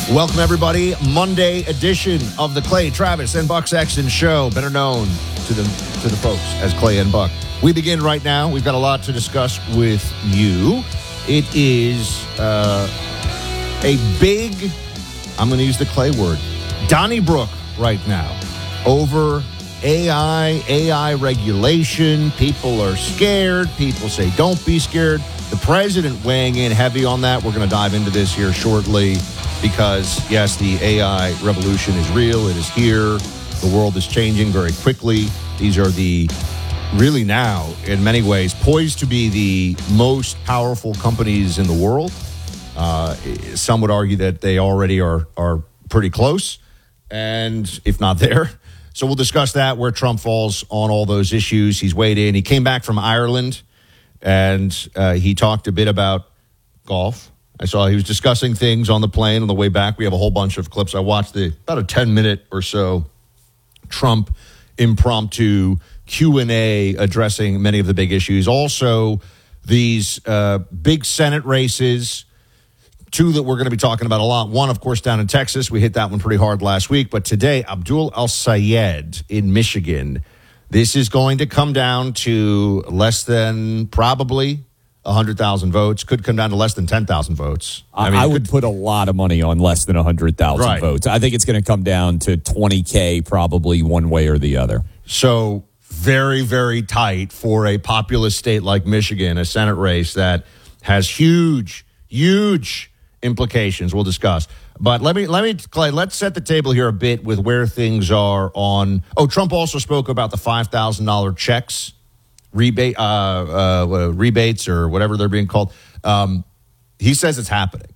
Welcome, everybody. Monday edition of the Clay, Travis, and Buck Sexton Show, better known to the folks as Clay and Buck. We begin right now. We've got a lot to discuss with you. It is a big, I'm going to use the Clay word, Donnybrook right now over AI regulation. People are scared. People say don't be scared. The president weighing in heavy on that. We're going to dive into this here shortly. Because, yes, the AI revolution is real. It is here. The world is changing very quickly. These are really now, in many ways, poised to be the most powerful companies in the world. Some would argue that they already are pretty close, and if not there. So we'll discuss that, where Trump falls on all those issues. He's weighed in. He came back from Ireland, and he talked a bit about golf. I saw he was discussing things on the plane on the way back. We have a whole bunch of clips. I watched about a 10-minute or so Trump impromptu Q&A addressing many of the big issues. Also, these big Senate races, two that we're going to be talking about a lot. One, of course, down in Texas. We hit that one pretty hard last week. But today, Abdul El-Sayed in Michigan. This is going to come down to less than probably 100,000 votes. Could come down to less than 10,000 votes. I would put a lot of money on less than 100,000 votes. I think it's going to come down to 20K probably one way or the other. So very, very tight for a populous state like Michigan, a Senate race that has huge, huge implications. We'll discuss. But let me, Clay, let's set the table here a bit with where things are on. Oh, Trump also spoke about the $5,000 checks. Rebates or whatever they're being called. He says it's happening.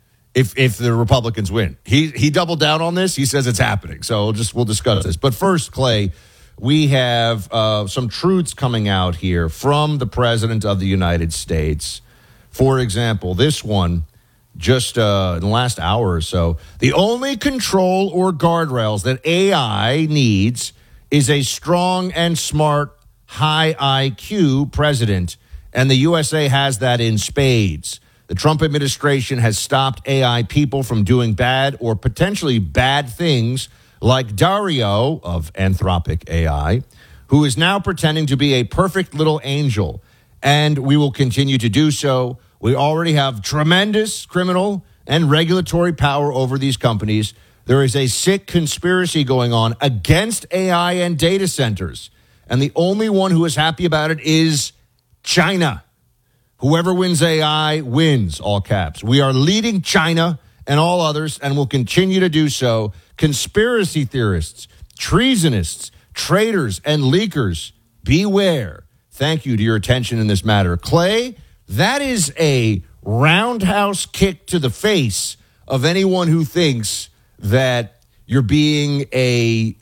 If the Republicans win, he doubled down on this. He says it's happening. So we'll discuss this. But first, Clay, we have some truths coming out here from the President of the United States. For example, this one just in the last hour or so. The only control or guardrails that AI needs is a strong and smart high IQ president, and the USA has that in spades. The Trump administration has stopped AI people from doing bad or potentially bad things, like Dario of Anthropic AI, who is now pretending to be a perfect little angel, and we will continue to do so. We already have tremendous criminal and regulatory power over these companies. There is a sick conspiracy going on against AI and data centers. And the only one who is happy about it is China. Whoever wins AI wins, all caps. We are leading China and all others and will continue to do so. Conspiracy theorists, treasonists, traitors, and leakers, beware. Thank you to your attention in this matter. Clay, that is a roundhouse kick to the face of anyone who thinks that you're being a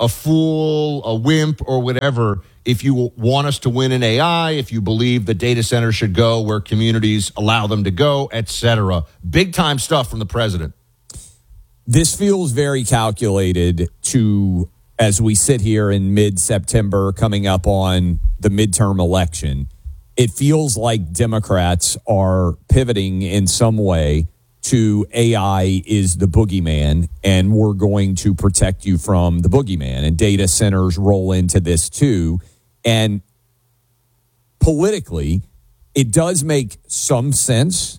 fool, a wimp, or whatever, if you want us to win in AI, if you believe the data center should go where communities allow them to go, etc. Big-time stuff from the president. This feels very calculated to, as we sit here in mid-September, coming up on the midterm election, it feels like Democrats are pivoting in some way to AI is the boogeyman, and we're going to protect you from the boogeyman. And data centers roll into this too. And politically, it does make some sense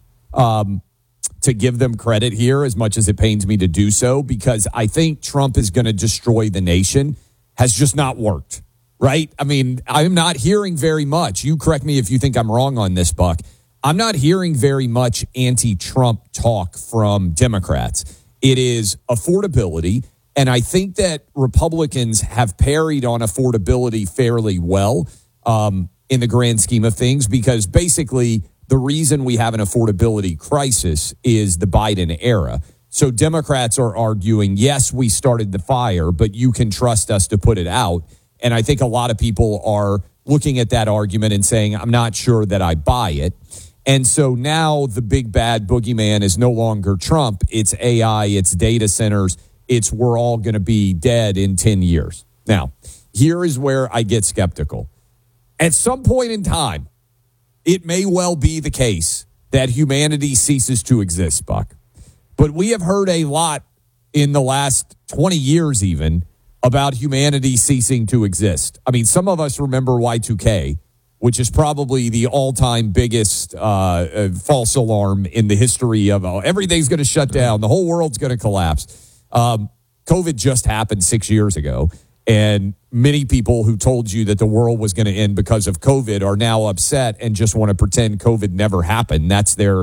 to give them credit here, as much as it pains me to do so, because I think Trump is going to destroy the nation has just not worked, right? I mean, I'm not hearing very much. You correct me if you think I'm wrong on this, Buck. I'm not hearing very much anti-Trump talk from Democrats. It is affordability, and I think that Republicans have parried on affordability fairly well in the grand scheme of things, because basically the reason we have an affordability crisis is the Biden era. So Democrats are arguing, yes, we started the fire, but you can trust us to put it out. And I think a lot of people are looking at that argument and saying, I'm not sure that I buy it. And so now the big bad boogeyman is no longer Trump. It's AI, it's data centers. It's we're all going to be dead in 10 years. Now, here is where I get skeptical. At some point in time, it may well be the case that humanity ceases to exist, Buck. But we have heard a lot in the last 20 years even about humanity ceasing to exist. I mean, some of us remember Y2K, which is probably the all-time biggest false alarm in the history of everything's going to shut down. The whole world's going to collapse. COVID just happened 6 years ago, and many people who told you that the world was going to end because of COVID are now upset and just want to pretend COVID never happened. That's their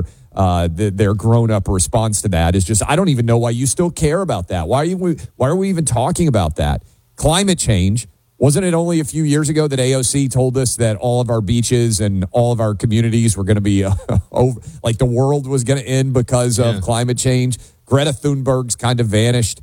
grown-up response to that is just, I don't even know why you still care about that. Why are we even talking about that? Climate change. Wasn't it only a few years ago that AOC told us that all of our beaches and all of our communities were going to be over, like the world was going to end because of climate change? Greta Thunberg's kind of vanished.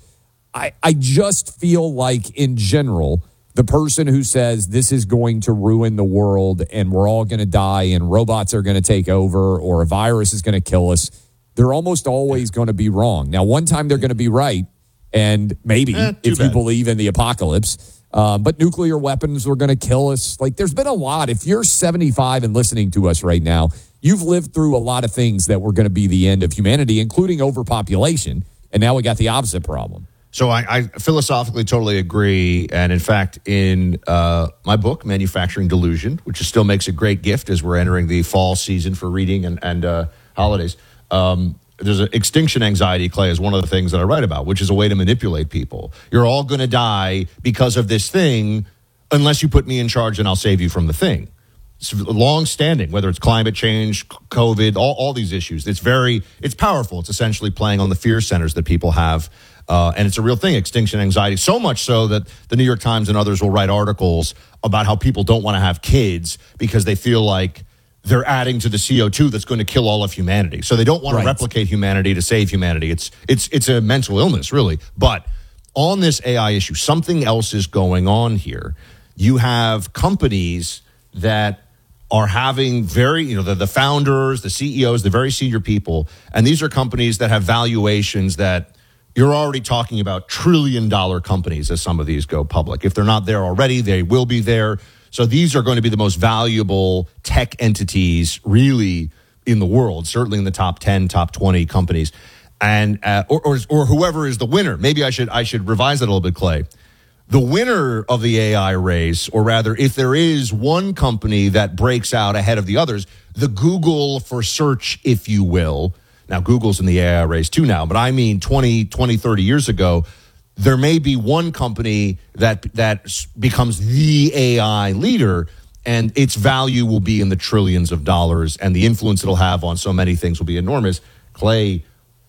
I just feel like, in general, the person who says this is going to ruin the world and we're all going to die and robots are going to take over or a virus is going to kill us, they're almost always going to be wrong. Now, one time they're going to be right, and maybe if you believe in the apocalypse, but nuclear weapons are going to kill us. Like, there's been a lot. If you're 75 and listening to us right now, you've lived through a lot of things that were going to be the end of humanity, including overpopulation, and now we got the opposite problem. So I philosophically totally agree. And in fact, in my book, Manufacturing Delusion, which still makes a great gift as we're entering the fall season for reading and holidays, there's an extinction anxiety, Clay, is one of the things that I write about, which is a way to manipulate people. You're all going to die because of this thing unless you put me in charge and I'll save you from the thing. It's long-standing, whether it's climate change, COVID, all these issues. It's powerful. It's essentially playing on the fear centers that people have. And it's a real thing, extinction anxiety, so much so that the New York Times and others will write articles about how people don't want to have kids because they feel like they're adding to the CO2 that's going to kill all of humanity. So they don't want to replicate humanity to save humanity. It's a mental illness, really. But on this AI issue, something else is going on here. You have companies that are having the founders, the CEOs, the very senior people, and these are companies that have valuations that you're already talking about trillion-dollar companies as some of these go public. If they're not there already, they will be there. So these are going to be the most valuable tech entities really in the world, certainly in the top 10, top 20 companies. And or whoever is the winner. Maybe I should revise that a little bit, Clay. The winner of the AI race, or rather, if there is one company that breaks out ahead of the others, the Google for search, if you will. Now, Google's in the AI race too now, but I mean 20, 30 years ago, there may be one company that becomes the AI leader, and its value will be in the trillions of dollars, and the influence it'll have on so many things will be enormous. Clay,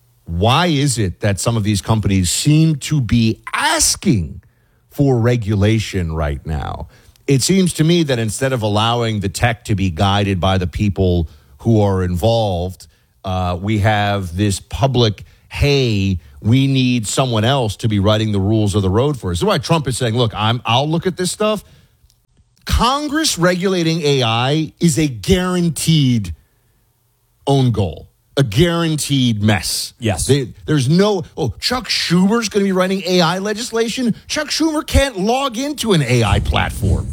why is it that some of these companies seem to be asking for regulation right now? It seems to me that instead of allowing the tech to be guided by the people who are involved, we have this public, hey, we need someone else to be writing the rules of the road for us. This is why Trump is saying, look, I'll look at this stuff. Congress regulating AI is a guaranteed own goal, a guaranteed mess. Yes. There's Chuck Schumer's going to be writing AI legislation. Chuck Schumer can't log into an AI platform.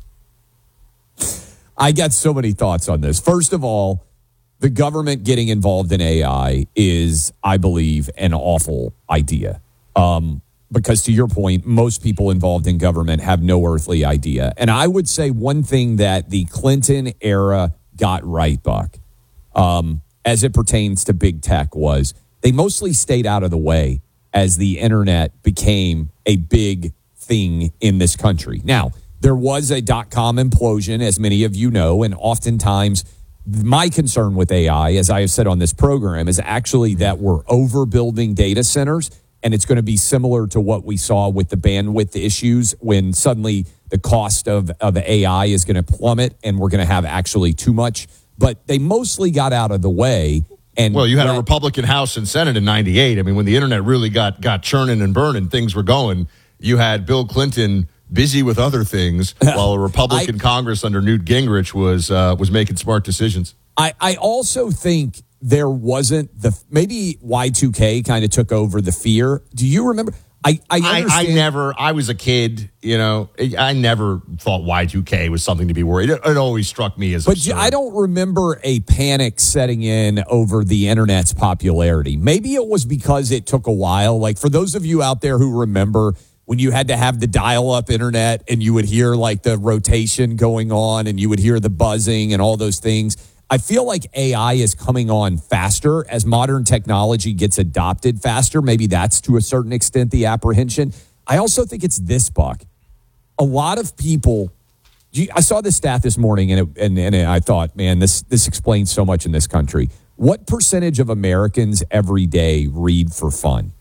I got so many thoughts on this. First of all, the government getting involved in AI is, I believe, an awful idea. Because to your point, most people involved in government have no earthly idea. And I would say one thing that the Clinton era got right, Buck, as it pertains to big tech, was they mostly stayed out of the way as the internet became a big thing in this country. Now, there was a .com implosion, as many of you know, and oftentimes my concern with AI, as I have said on this program, is actually that we're overbuilding data centers, and it's going to be similar to what we saw with the bandwidth issues when suddenly the cost of AI is going to plummet and we're going to have actually too much. But they mostly got out of the way. And well, you had a Republican House and Senate in 98. I mean, when the internet really got churning and burning, things were going. You had Bill Clinton busy with other things while a Republican Congress under Newt Gingrich was making smart decisions. I also think there wasn't maybe Y2K kind of took over the fear. Do you remember? I understand. I was a kid, I never thought Y2K was something to be worried. It always struck me as absurd. I don't remember a panic setting in over the internet's popularity. Maybe it was because it took a while. Like for those of you out there who remember when you had to have the dial-up internet and you would hear like the rotation going on and you would hear the buzzing and all those things. I feel like AI is coming on faster as modern technology gets adopted faster. Maybe that's to a certain extent the apprehension. I also think it's this, Buck. A lot of people, I saw this stat this morning and I thought, man, this explains so much in this country. What percentage of Americans every day read for fun?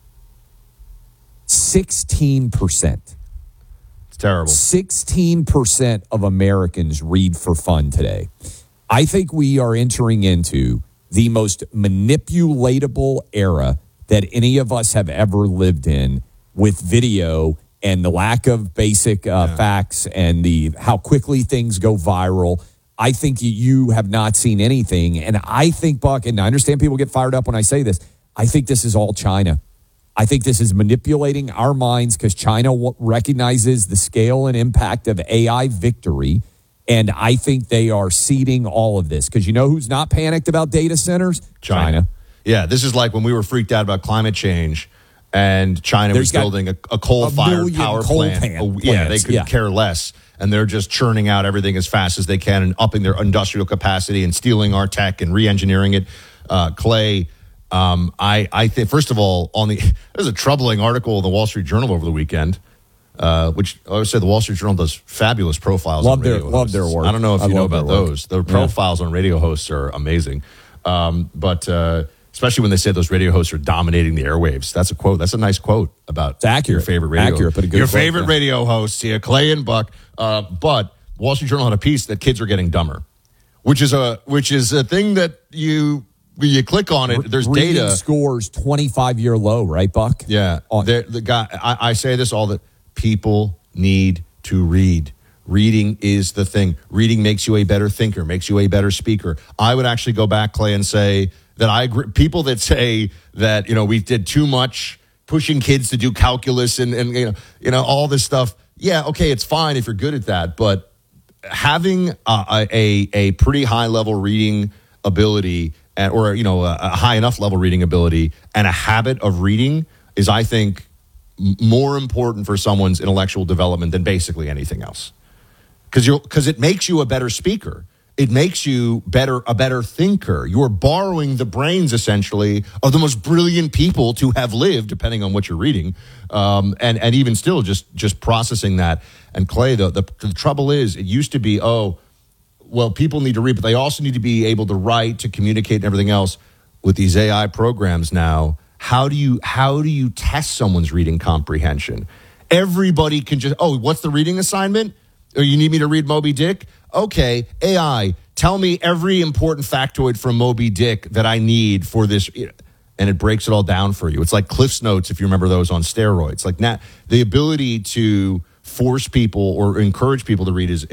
16%. It's terrible. 16% of Americans read for fun today. I think we are entering into the most manipulatable era that any of us have ever lived in with video and the lack of basic facts and how quickly things go viral. I think you have not seen anything. And I think, Buck, and I understand people get fired up when I say this, I think this is all China. I think this is manipulating our minds because China recognizes the scale and impact of AI victory. And I think they are seeding all of this because you know who's not panicked about data centers? China. Yeah, this is like when we were freaked out about climate change and China was building a coal-fired power plant. They could care less. And they're just churning out everything as fast as they can and upping their industrial capacity and stealing our tech and re-engineering it. Clay, I think, first of all, there's a troubling article in the Wall Street Journal over the weekend. Which I would say the Wall Street Journal does fabulous profiles on radio hosts. Love their work. I don't know if you know about those. The profiles on radio hosts are amazing. But especially when they say those radio hosts are dominating the airwaves. That's a quote. That's a nice quote about it's accurate. Your favorite radio. Accurate, but a good your quote, favorite radio hosts, Clay and Buck. But Wall Street Journal had a piece that kids are getting dumber, which is a thing that you click on it. There's reading data. Scores 25-year low, right, Buck? Yeah. The guy. I say this all the people need to read. Reading is the thing. Reading makes you a better thinker, makes you a better speaker. I would actually go back, Clay, and say that I agree. People that say that, we did too much pushing kids to do calculus and all this stuff. Yeah, okay, it's fine if you're good at that. But having a pretty high level reading ability or a high enough level reading ability and a habit of reading is, I think, more important for someone's intellectual development than basically anything else. Because it makes you a better speaker. It makes you a better thinker. You're borrowing the brains, essentially, of the most brilliant people to have lived, depending on what you're reading. And even still, just processing that. And Clay, the trouble is, it used to be, people need to read, but they also need to be able to write, to communicate, and everything else. With these AI programs now, how do you test someone's reading comprehension? Everybody can just, what's the reading assignment? Or you need me to read Moby Dick? Okay, AI, tell me every important factoid from Moby Dick that I need for this. And it breaks it all down for you. It's like Cliff's Notes, if you remember those, on steroids. Like the ability to force people or encourage people to read is